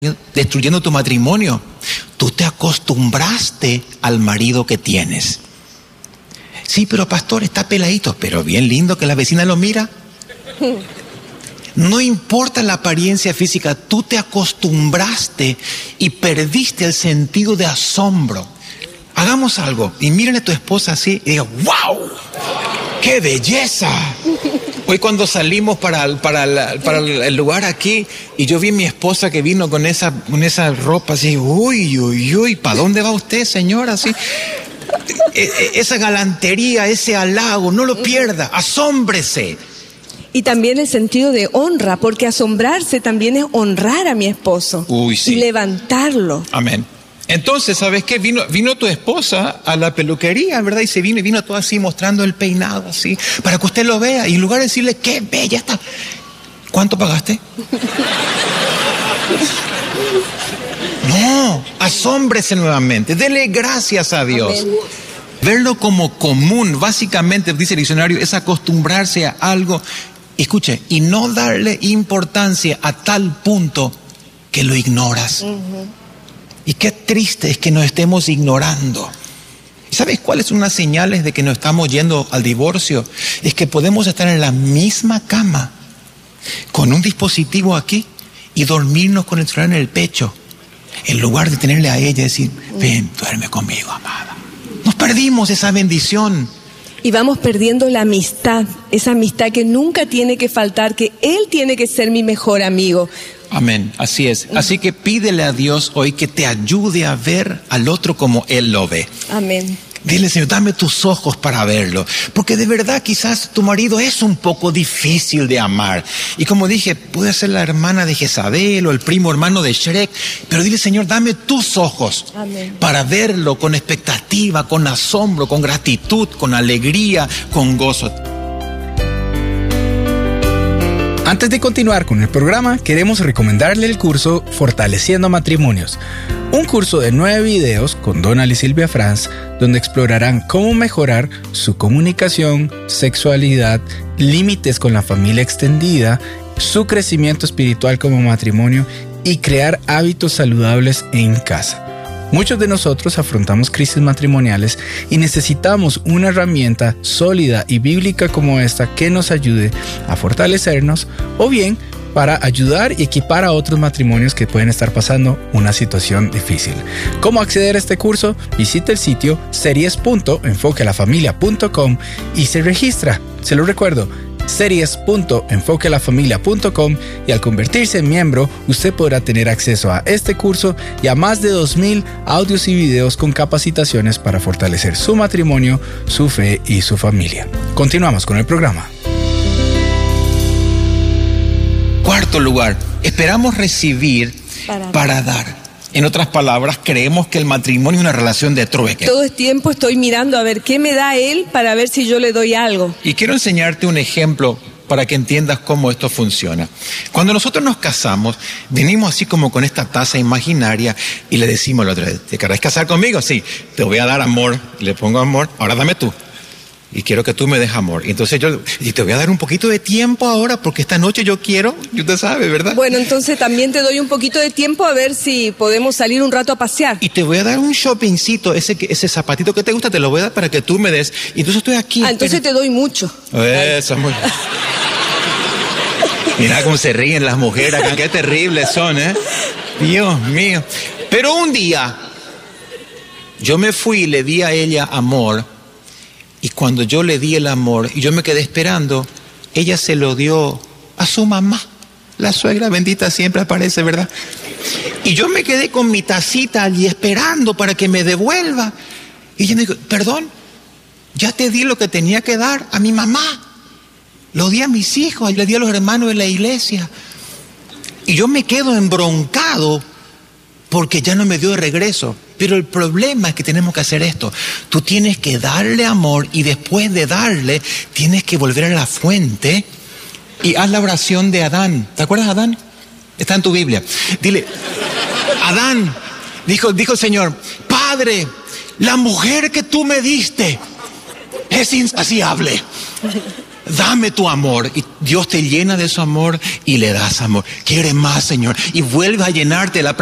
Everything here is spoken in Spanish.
destruyendo tu matrimonio. Tú te acostumbraste al marido que tienes. Sí, pero pastor, está peladito, pero bien lindo que la vecina lo mira. No importa la apariencia física, tú te acostumbraste y perdiste el sentido de asombro. Hagamos algo y miren a tu esposa así y digan, ¡wow! ¡Qué belleza! Hoy cuando salimos para el lugar aquí y yo vi a mi esposa que vino con esa ropa así, uy, ¿para dónde va usted, señora? Así, esa galantería, ese halago, no lo pierda, asómbrese. Y también el sentido de honra, porque asombrarse también es honrar a mi esposo. Uy, sí. Y levantarlo. Amén. Entonces, ¿sabes qué? Vino tu esposa a la peluquería, ¿verdad? Y vino todo así mostrando el peinado así, para que usted lo vea. Y en lugar de decirle, qué bella está. ¿Cuánto pagaste? No, asómbrese nuevamente. Dele gracias a Dios. Amén. Verlo como común, básicamente, dice el diccionario, es acostumbrarse a algo. Escuche, y no darle importancia a tal punto que lo ignoras. Y qué triste es que nos estemos ignorando. ¿Sabes cuáles son las señales de que nos estamos yendo al divorcio? Es que podemos estar en la misma cama, con un dispositivo aquí, y dormirnos con el celular en el pecho, en lugar de tenerle a ella y decir, ven, duerme conmigo, amada. Nos perdimos esa bendición. Y vamos perdiendo la amistad, esa amistad que nunca tiene que faltar, que Él tiene que ser mi mejor amigo. Amén, así es. Así que pídele a Dios hoy que te ayude a ver al otro como Él lo ve. Amén. Dile, Señor, dame tus ojos para verlo. Porque de verdad quizás tu marido es un poco difícil de amar. Y como dije, puede ser la hermana de Jezabel o el primo hermano de Shrek. Pero dile, Señor, dame tus ojos. Amén. Para verlo con expectativa, con asombro, con gratitud, con alegría, con gozo. Antes de continuar con el programa, queremos recomendarle el curso Fortaleciendo Matrimonios. Un curso de 9 videos con Donald y Silvia Franz, donde explorarán cómo mejorar su comunicación, sexualidad, límites con la familia extendida, su crecimiento espiritual como matrimonio y crear hábitos saludables en casa. Muchos de nosotros afrontamos crisis matrimoniales y necesitamos una herramienta sólida y bíblica como esta que nos ayude a fortalecernos o bien para ayudar y equipar a otros matrimonios que pueden estar pasando una situación difícil. ¿Cómo acceder a este curso? Visite el sitio series.enfoquealafamilia.com y se registra. Se lo recuerdo, series.enfoquealafamilia.com, y al convertirse en miembro, usted podrá tener acceso a este curso y a más de 2,000 audios y videos con capacitaciones para fortalecer su matrimonio, su fe y su familia. Continuamos con el programa. Cuarto lugar, esperamos recibir para dar. En otras palabras, creemos que el matrimonio es una relación de trueque. Todo el tiempo estoy mirando a ver qué me da Él para ver si yo le doy algo. Y quiero enseñarte un ejemplo para que entiendas cómo esto funciona. Cuando nosotros nos casamos, venimos así como con esta taza imaginaria y le decimos la otra vez, ¿te querés casar conmigo? Sí, te voy a dar amor. Le pongo amor, ahora dame tú. Y quiero que tú me des amor. Entonces y te voy a dar un poquito de tiempo ahora, porque esta noche yo quiero, usted sabe, ¿verdad? Bueno, entonces también te doy un poquito de tiempo a ver si podemos salir un rato a pasear. Y te voy a dar un shoppingcito, ese zapatito que te gusta, te lo voy a dar para que tú me des. Y entonces estoy aquí. Entonces te doy mucho. Eso es muy... Mira cómo se ríen las mujeres acá, qué terribles son, ¿eh? Dios mío. Pero un día, yo me fui y le di a ella amor. Y cuando yo le di el amor y yo me quedé esperando, ella se lo dio a su mamá. La suegra bendita siempre aparece, ¿verdad? Y yo me quedé con mi tacita allí esperando para que me devuelva. Y ella me dijo, perdón, ya te di lo que tenía que dar a mi mamá. Lo di a mis hijos, le di a los hermanos de la iglesia. Y yo me quedo embroncado porque ya no me dio de regreso. Pero el problema es que tenemos que hacer esto. Tú tienes que darle amor y después de darle, tienes que volver a la fuente y haz la oración de Adán. ¿Te acuerdas de Adán? Está en tu Biblia. Dile, Adán, dijo el Señor, Padre, la mujer que tú me diste es insaciable. dame tu amor. Y Dios te llena de su amor y le das amor. Quieres más, Señor. Y vuelve a llenarte. La